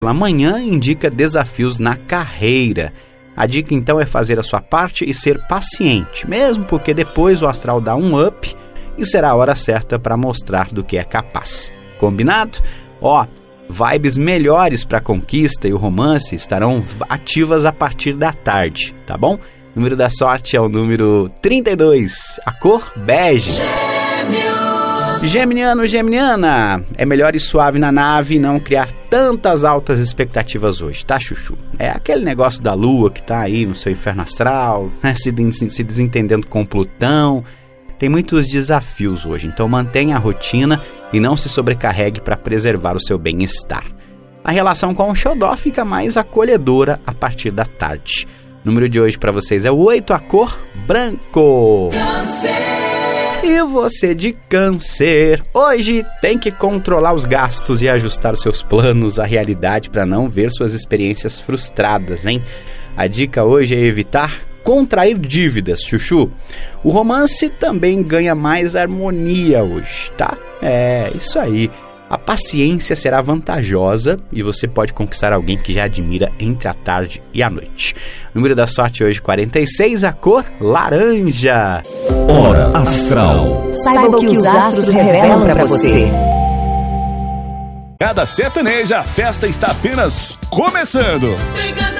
pela manhã indica desafios na carreira. A dica então é fazer a sua parte e ser paciente, mesmo porque depois o astral dá um up e será a hora certa para mostrar do que é capaz. Combinado? Vibes melhores para a conquista e o romance estarão ativas a partir da tarde, tá bom? O número da sorte é o número 32, a cor bege. Geminiano, geminiana, é melhor ir suave na nave e não criar tantas altas expectativas hoje, tá, chuchu? É aquele negócio da lua que tá aí no seu inferno astral, né, se desentendendo com Plutão. Tem muitos desafios hoje, então mantenha a rotina e não se sobrecarregue para preservar o seu bem-estar. A relação com o xodó fica mais acolhedora a partir da tarde. O número de hoje para vocês é o 8, a cor branco. E você de Câncer, hoje tem que controlar os gastos e ajustar os seus planos à realidade para não ver suas experiências frustradas, hein? A dica hoje é evitar contrair dívidas, chuchu. O romance também ganha mais harmonia hoje, tá? É, isso aí. A paciência será vantajosa e você pode conquistar alguém que já admira entre a tarde e a noite. O número da sorte hoje, 46, a cor laranja. Hora Astral. Saiba o que os astros revelam para você. Cada sertaneja, a festa está apenas começando.